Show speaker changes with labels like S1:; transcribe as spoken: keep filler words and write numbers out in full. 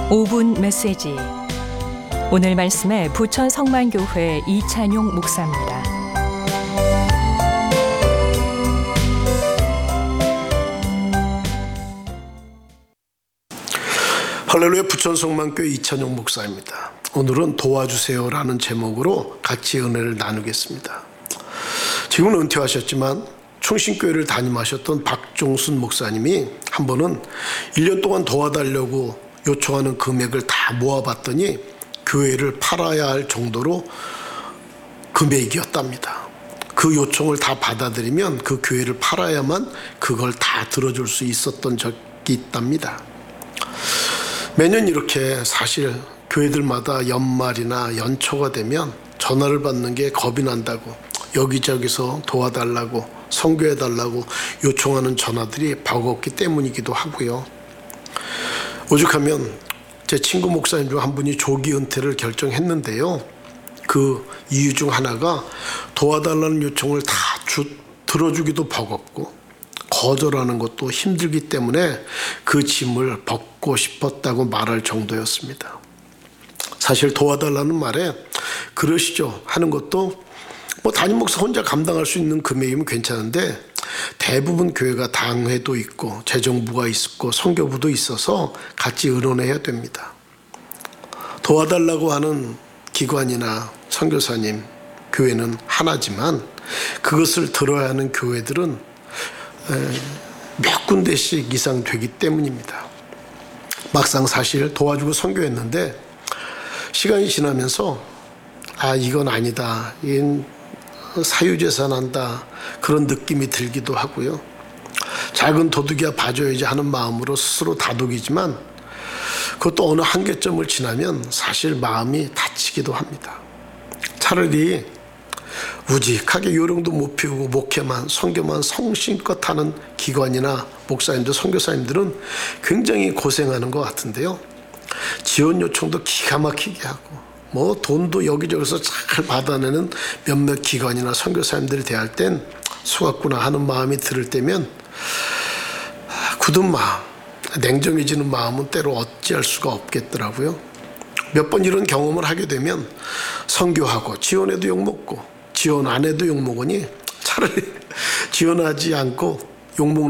S1: 오 분 메시지. 오늘 말씀에 부천 성만교회 이찬용 목사입니다.
S2: 할렐루야, 부천 성만교회 이찬용 목사입니다. 오늘은 도와주세요라는 제목으로 같이 은혜를 나누겠습니다. 지금은 은퇴하셨지만 충신교회를 담임하셨던 박종순 목사님이 한 번은 일 년 동안 도와달라고 요청하는 금액을 다 모아봤더니 교회를 팔아야 할 정도로 금액이었답니다. 그 요청을 다 받아들이면 그 교회를 팔아야만 그걸 다 들어줄 수 있었던 적이 있답니다. 매년 이렇게 사실 교회들마다 연말이나 연초가 되면 전화를 받는 게 겁이 난다고 여기저기서 도와달라고 선교해달라고 요청하는 전화들이 버겁기 때문이기도 하고요. 오죽하면 제 친구 목사님 중 한 분이 조기 은퇴를 결정했는데요. 그 이유 중 하나가 도와달라는 요청을 다 주, 들어주기도 버겁고 거절하는 것도 힘들기 때문에 그 짐을 벗고 싶었다고 말할 정도였습니다. 사실 도와달라는 말에 그러시죠 하는 것도 뭐 담임 목사 혼자 감당할 수 있는 금액이면 괜찮은데 대부분 교회가 당회도 있고 재정부가 있고 선교부도 있어서 같이 의논해야 됩니다. 도와달라고 하는 기관이나 선교사님, 교회는 하나지만 그것을 들어야 하는 교회들은 몇 군데씩 이상 되기 때문입니다. 막상 사실 도와주고 선교했는데 시간이 지나면서 아 이건 아니다, 이건 사유재산한다 그런 느낌이 들기도 하고요. 작은 도둑이야 봐줘야지 하는 마음으로 스스로 다독이지만 그것도 어느 한계점을 지나면 사실 마음이 다치기도 합니다. 차라리 우직하게 요령도 못 피우고 목회만 선교만 성심껏 하는 기관이나 목사님들 선교사님들은 굉장히 고생하는 것 같은데요. 지원 요청도 기가 막히게 하고 뭐 돈도 여기저기서 잘 받아내는 몇몇 기관이나 선교사님들을 대할 땐 속았구나 하는 마음이 들을 때면 굳은 마음, 냉정해지는 마음은 때로 어찌할 수가 없겠더라고요. 몇 번 이런 경험을 하게 되면 선교하고 지원해도 욕먹고 지원 안 해도 욕먹으니 차라리 지원하지 않고 욕먹는